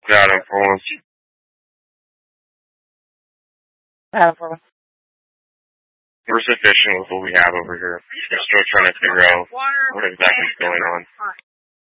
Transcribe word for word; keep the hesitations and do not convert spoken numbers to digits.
Got influence. Whatever. We're sufficient with what we have over here. We're still trying to figure out what exactly is going on.